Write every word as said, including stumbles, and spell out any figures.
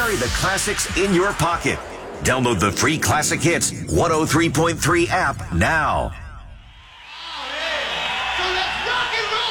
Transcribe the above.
Carry the classics in your pocket. Download the free Classic Hits one oh three point three app now. So let's rock and roll!